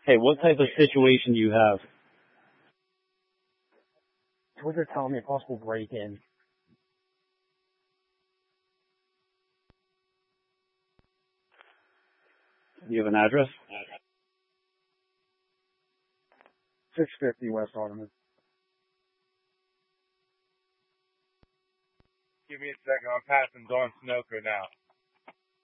Hey, what type of situation do you have? What they're telling me, a possible break-in. Do you have an address? 650 West Ottoman. Give me a second. I'm passing Dawn Snoker now.